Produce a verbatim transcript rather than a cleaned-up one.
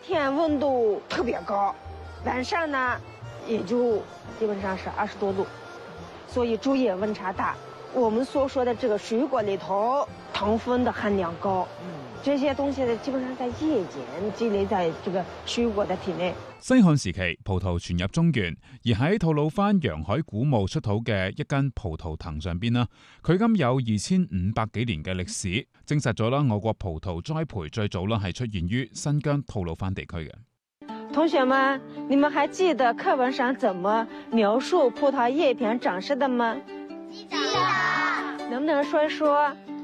天温度特别高，晚上呢也就基本上是二十多度，所以昼夜温差大。我们所說的這個水果裏頭糖分的含量高，這些東西呢基本上在夜間積累在這個水果的體內。 西漢時期，葡萄傳入中原，而喺吐魯番洋海古墓出土嘅一根葡萄藤上邊啦，距今有二千五百幾年嘅歷史，證實咗啦，我國葡萄栽培最早啦係出現於新疆吐魯番地區嘅。 同學們，你們還記得課文上怎麼描述葡萄葉片長勢的嗎？記得。能不能說一說